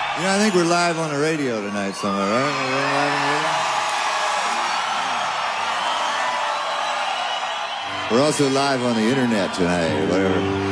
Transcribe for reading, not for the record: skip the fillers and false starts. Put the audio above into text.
You know, I think we're live on the radio tonight somewhere, right? We're live on the radio? We're also live on the internet tonight, or whatever.